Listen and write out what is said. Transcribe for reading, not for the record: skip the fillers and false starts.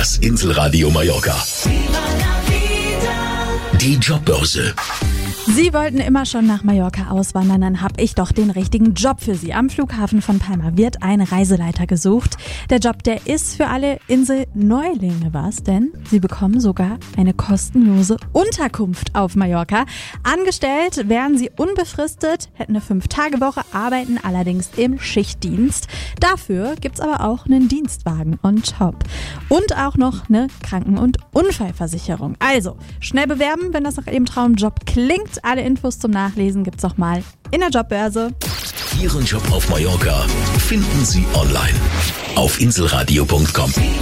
Das Inselradio Mallorca. Die Jobbörse. Sie wollten immer schon nach Mallorca auswandern, dann habe ich doch den richtigen Job für Sie. Am Flughafen von Palma wird ein Reiseleiter gesucht. Der Job, der ist für alle Inselneulinge was, denn Sie bekommen sogar eine kostenlose Unterkunft auf Mallorca. Angestellt wären Sie unbefristet, hätten eine 5-Tage-Woche, arbeiten allerdings im Schichtdienst. Dafür gibt's aber auch einen Dienstwagen on top. Und auch noch eine Kranken- und Unfallversicherung. Also, schnell bewerben, wenn das nach Ihrem Traumjob klingt. Alle Infos zum Nachlesen gibt's auch mal in der Jobbörse. Ihren Job auf Mallorca finden Sie online auf inselradio.com.